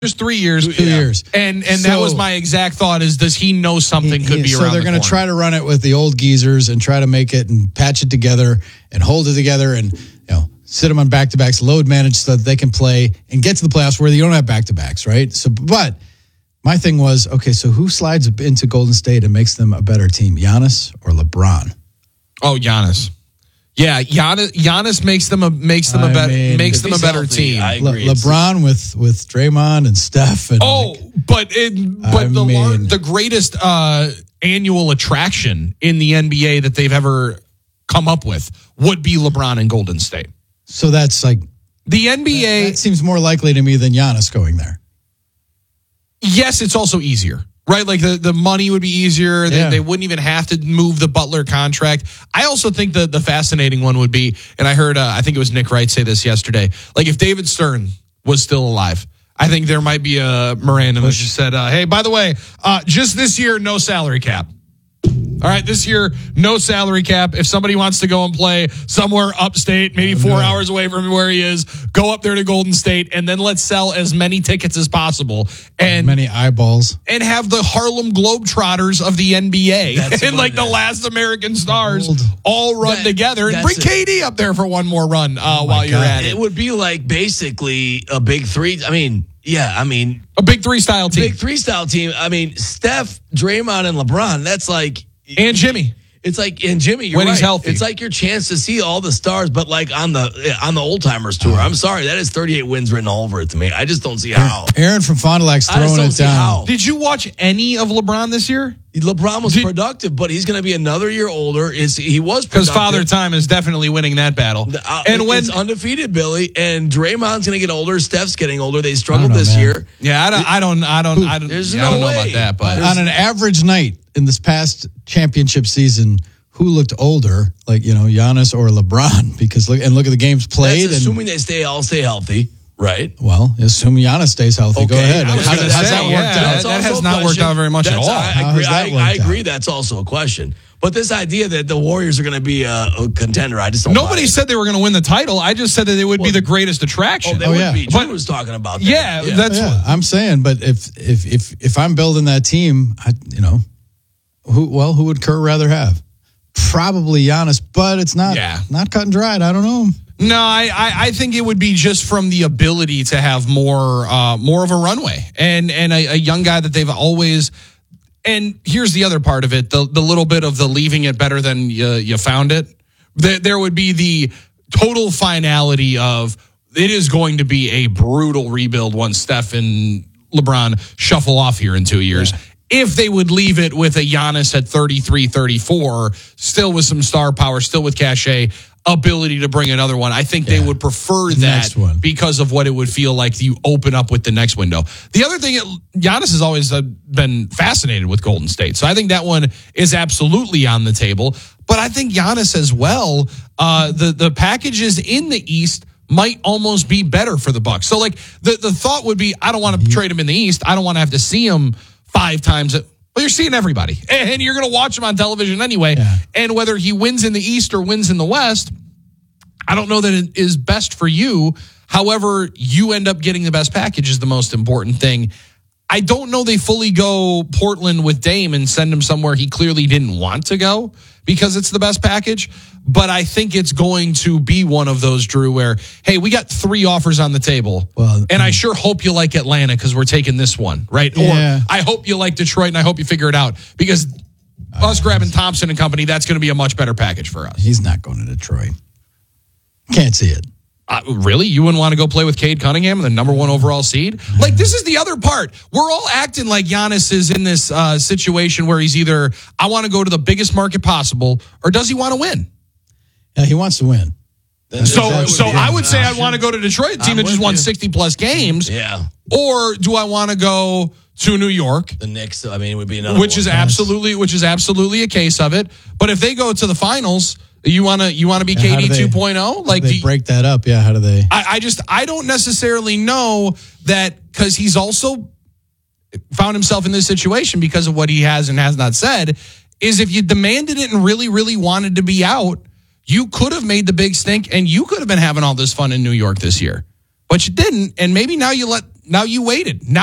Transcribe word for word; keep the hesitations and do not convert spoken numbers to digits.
Just three years. Two yeah. years. And and so, that was my exact thought is, does he know something he, could he, be so around they're the going to try to run it with the old geezers and try to make it and patch it together and hold it together and, you know, sit them on back-to-backs, load manage so that they can play and get to the playoffs where you don't have back-to-backs, right? So, but my thing was, okay, so who slides into Golden State and makes them a better team, Giannis or LeBron? Oh, Giannis. Yeah, Giannis, Giannis makes them a makes them a better makes them a better healthy, team. I agree. Le- LeBron with with Draymond and Steph. And oh, like, but it, but I the mean, lar- the greatest uh, annual attraction in the N B A that they've ever come up with would be LeBron and Golden State. So that's like the N B A. That, that seems more likely to me than Giannis going there. Yes, it's also easier. Right, like the, the money would be easier. They, yeah. they wouldn't even have to move the Butler contract. I also think the, the fascinating one would be, and I heard, uh, I think it was Nick Wright say this yesterday, like if David Stern was still alive, I think there might be a Miranda that just said, uh, hey, by the way, uh, just this year, no salary cap. All right, this year, no salary cap. If somebody wants to go and play somewhere upstate, maybe four no. hours away from where he is, go up there to Golden State, and then let's sell as many tickets as possible. And many eyeballs. And have the Harlem Globetrotters of the N B A That's and like the last American stars Old. all run That, together and bring it. K D up there for one more run uh, oh while you're God. at it. It would be like basically a big three. I mean, yeah, I mean, A big three style team. big three style team. I mean, Steph, Draymond, and LeBron. That's like And Jimmy. It's like, and Jimmy, you're When right. he's healthy. It's like your chance to see all the stars, but like on the on the old timers tour. I'm sorry, that is thirty-eight wins written all over it to me. I just don't see how. Aaron from Fond du Lac's I just throwing don't it see down. how. Did you watch any of LeBron this year? LeBron was Did- productive, but he's going to be another year older. Is he was Because productive. Father Time is definitely winning that battle. Uh, and when it's undefeated, Billy, and Draymond's going to get older. Steph's getting older. They struggled I don't know, this man. year. yeah, I don't, I don't, I don't, I don't, There's yeah, I don't no know about way. that, but On an average night in this past championship season, who looked older, like, you know, Giannis or LeBron? Because look and look at the games played. That's assuming and, they stay all stay healthy, right? well, assuming Giannis stays healthy. Go Okay, ahead. I was How, gonna how's say, that worked yeah, out? that- That's that also has a not worked question. out very much at That's- all. I, How agree, has that I, worked I agree out? that's also a question. But this idea that the Warriors are going to be a, a contender, I just don't buy nobody it. said they were going to win the title. I just said that they would be Well, the greatest attraction. Oh, they Oh, would yeah. be. But- Drew was talking about that. yeah, that's Yeah, I'm saying, but if if if if I'm building that team, I, you know, who well, who would Kurt rather have? Probably Giannis, but it's not Yeah. not cut and dried. I don't know. No, I, I, I think it would be just from the ability to have more uh, more of a runway and and a, a young guy that they've always. And here's the other part of it: the the little bit of the leaving it better than you, you found it. There, there would be the total finality of it is going to be a brutal rebuild once Steph and LeBron shuffle off here in two years. Yeah. If they would leave it with a Giannis at thirty-three, thirty-four, still with some star power, still with cachet, ability to bring another one, I think Yeah. they would prefer The that next one. because of what it would feel like you open up with the next window. The other thing, Giannis has always uh, been fascinated with Golden State, so I think that one is absolutely on the table. But I think Giannis as well, uh, the, the packages in the East might almost be better for the Bucks. So like the, the thought would be, I don't want to trade him in the East. I don't want to have to see him five times. Well, you're seeing everybody, and you're going to watch him on television anyway. Yeah. And whether he wins in the East or wins in the West, I don't know that it is best for you. However, you end up getting the best package is the most important thing. I don't know they fully go Portland with Dame and send him somewhere he clearly didn't want to go because it's the best package. But I think it's going to be one of those, Drew, where, hey, we got three offers on the table. Well, and I sure hope you like Atlanta because we're taking this one, right? Yeah. Or I hope you like Detroit and I hope you figure it out because us grabbing Thompson and company, that's going to be a much better package for us. He's not going to Detroit. Can't see it. Uh, really? You wouldn't want to go play with Cade Cunningham, the number one overall seed? Like, this is the other part. We're all acting like Giannis is in this uh, situation where he's either, I want to go to the biggest market possible, or does he want to win? Yeah, he wants to win. So, that would so be I an would say I'd option. want to go to Detroit, a team I'm that just with won you. sixty plus games. Yeah. Or do I want to go to New York? The Knicks, I mean, would be another Which one. is absolutely, which is absolutely a case of it. But if they go to the finals, you want to, you want to be Yeah, how K D do they- two point oh? Like, They do you- break that up. Yeah, how do they? I, I just I don't necessarily know that because he's also found himself in this situation because of what he has and has not said. Is if you demanded it and really, really wanted to be out, you could have made the big stink and you could have been having all this fun in New York this year, but you didn't. And maybe now you let now you waited. Now